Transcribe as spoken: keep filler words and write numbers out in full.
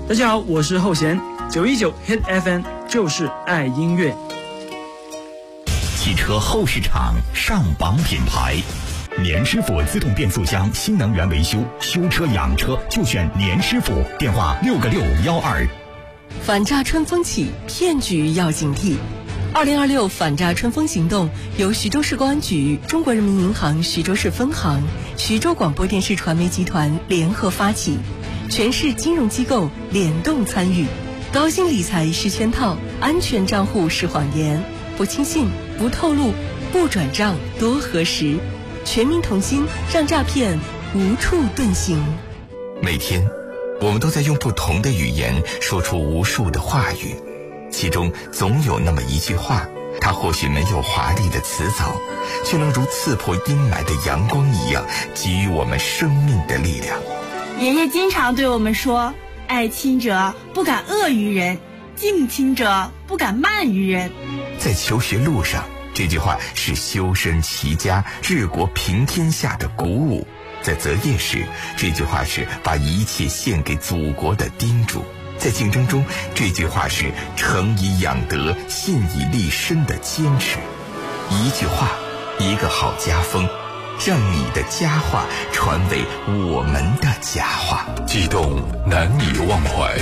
大家好，我是后弦，九一九 Hit F M 就是爱音乐。 汽车后市场上榜品牌，年师傅自动变速箱新能源维修，修车养车就选年师傅，电话六个六幺二。 反诈春风起，骗局要警惕。二零二六反诈春风行动由徐州市公安局、中国人民银行徐州市分行、徐州广播电视传媒集团联合发起，全市金融机构联动参与。高薪理财是圈套，安全账户是谎言，不轻信，不透露，不转账，多核实。全民同心，让诈骗无处遁形。 每天，我们都在用不同的语言说出无数的话语。其中总有那么一句话，它或许没有华丽的辞藻，却能如刺破阴霾的阳光一样，给予我们生命的力量。 爷爷经常对我们说，爱亲者不敢恶于人，敬亲者不敢慢于人。 在求学路上，这句话是修身齐家治国平天下的鼓舞；在择业时，这句话是把一切献给祖国的叮嘱；在竞争中，这句话是诚以养德，信以立身的坚持。一句话，一个好家风，让你的佳话传为我们的佳话。 悸动男女忘怀，